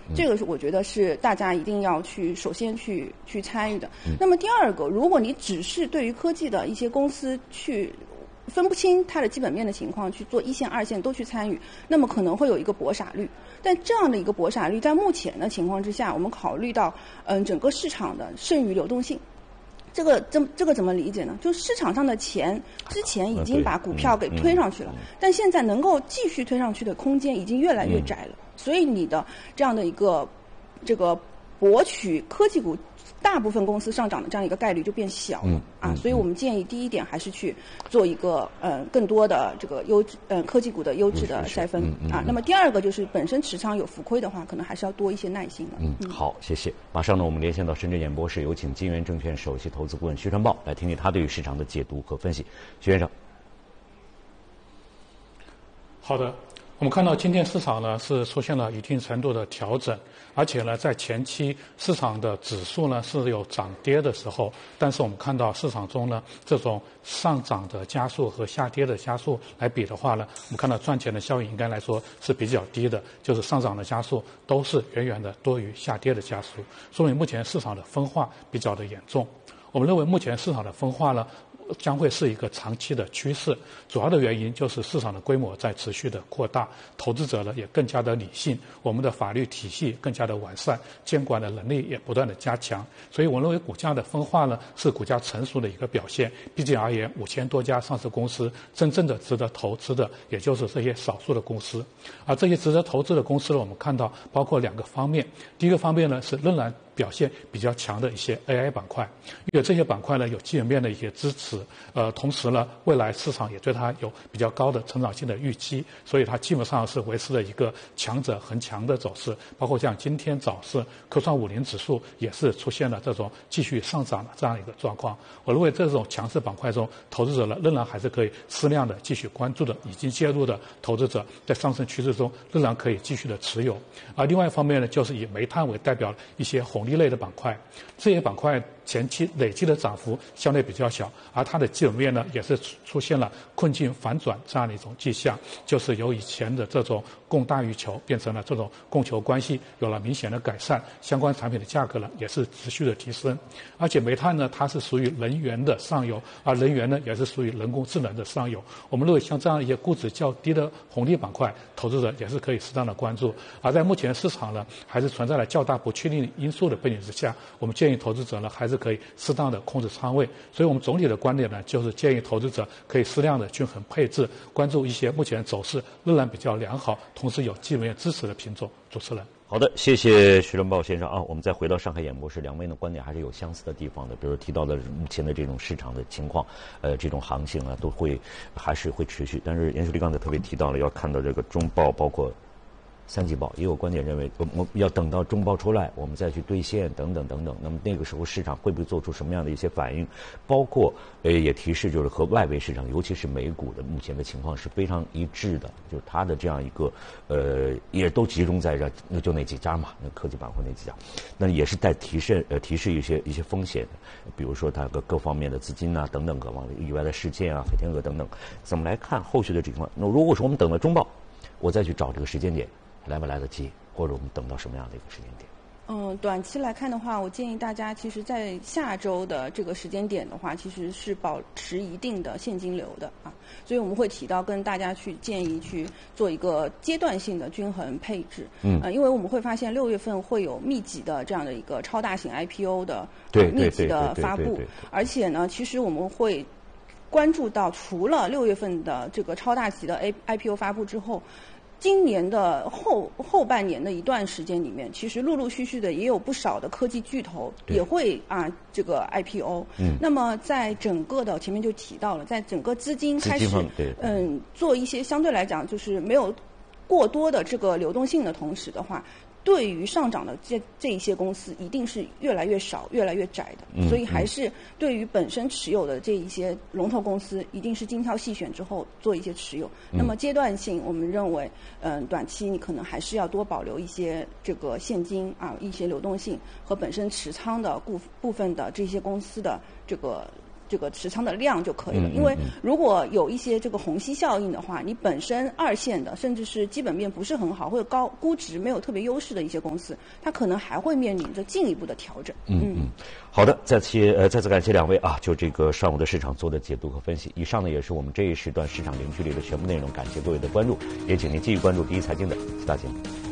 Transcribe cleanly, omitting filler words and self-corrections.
这个是我觉得是大家一定要首先去参与的。那么第二个，如果你只是对于科技的一些公司去分不清它的基本面的情况去做一线、二线都去参与，那么可能会有一个博傻率。但这样的一个博傻率，在目前的情况之下，我们考虑到整个市场的剩余流动性。这个怎么理解呢？就市场上的钱之前已经把股票给推上去了，但现在能够继续推上去的空间已经越来越窄了。所以你的这样的一个这个博取科技股大部分公司上涨的这样一个概率就变小了所以我们建议第一点还是去做一个更多的这个科技股的优质的筛分那么第二个就是本身持仓有浮亏的话，可能还是要多一些耐心的。 好，谢谢。马上呢，我们连线到深圳演播室，有请金源证券首席投资顾问徐传豹来听听他对于市场的解读和分析。徐先生。 好的。我们看到今天市场呢是出现了一定程度的调整，而且呢在前期市场的指数呢是有涨跌的时候，但是我们看到市场中呢这种上涨的加速和下跌的加速来比的话呢，我们看到赚钱的效应应该来说是比较低的，就是上涨的加速都是远远的多于下跌的加速，说明目前市场的分化比较的严重。我们认为目前市场的分化呢将会是一个长期的趋势，主要的原因就是市场的规模在持续的扩大，投资者呢也更加的理性，我们的法律体系更加的完善，监管的能力也不断的加强，所以我认为股价的分化呢是股价成熟的一个表现。毕竟而言，5000多家上市公司，真正的值得投资的也就是这些少数的公司，而这些值得投资的公司呢，我们看到包括2个方面。第一个方面呢是仍然表现比较强的一些 AI 板块，因为这些板块呢有基本面的一些支持，同时呢未来市场也对它有比较高的成长性的预期，所以它基本上是维持了一个强者恒强的走势。包括像今天早市科创50指数也是出现了这种继续上涨的这样一个状况。我认为这种强势板块中，投资者呢仍然还是可以适量的继续关注的，已经介入的投资者在上升趋势中仍然可以继续的持有。而另外一方面呢，就是以煤炭为代表一些红利类的板块，这些板块前期累计的涨幅相对比较小，而它的基本面呢也是出现了困境反转这样的一种迹象，就是由以前的这种供大于求变成了这种供求关系有了明显的改善，相关产品的价格呢也是持续的提升。而且煤炭呢它是属于能源的上游，而能源呢也是属于人工智能的上游。我们认为像这样一些估值较低的红利板块，投资者也是可以适当的关注。而在目前市场呢还是存在了较大不确定因素的背景之下，我们建议投资者呢还是可以适当的控制仓位。所以我们总体的观点呢就是建议投资者可以适量的均衡配置，关注一些目前走势仍然比较良好，同时有基本面支持的品种。主持人。 好的，谢谢徐传豹先生啊。我们再回到上海演播室，两位的观点还是有相似的地方的，比如提到的目前的这种市场的情况，这种行情啊，都还是会持续。但是严书立刚才特别提到了，要看到这个中报，包括三季报，也有观点认为，我们要等到中报出来，我们再去兑现等等等等。那么那个时候市场会不会做出什么样的一些反应？包括也提示就是和外围市场，尤其是美股的目前的情况是非常一致的，就是它的这样一个也都集中在就那几家嘛，那科技板块那几家，那也是在提示一些风险的，比如说它各方面的资金啊等等各方面意外的事件啊、黑天鹅等等，怎么来看后续的情况？那如果说我们等了中报，我再去找这个时间点。来不来得及，或者我们等到什么样的一个时间点？ 短期来看的话，我建议大家其实在下周的这个时间点的话，其实是保持一定的现金流的啊，所以我们会提到跟大家去建议去做一个阶段性的均衡配置。因为我们会发现6月份会有密集的这样的一个超大型 IPO 的密集的发布，而且呢，其实我们会关注到除了6月份的这个超大级的 IPO 发布之后。今年的后半年的一段时间里面，其实陆陆续续的也有不少的科技巨头也会这个 IPO。那么在整个的前面就提到了，在整个资金开始做一些相对来讲就是没有过多的这个流动性的同时的话。对于上涨的这一些公司一定是越来越少、越来越窄的，所以还是对于本身持有的这一些龙头公司，一定是精挑细选之后做一些持有。那么阶段性，我们认为，短期你可能还是要多保留一些这个现金一些流动性和本身持仓的部分的这些公司的这个这个持仓的量就可以了。因为如果有一些这个虹吸效应的话，你本身二线的甚至是基本面不是很好或者高估值没有特别优势的一些公司，它可能还会面临着进一步的调整。 好的，再次感谢两位啊，就这个上午的市场做的解读和分析。以上呢也是我们这一时段市场零距离的全部内容，感谢各位的关注，也请您继续关注第一财经的其他节目。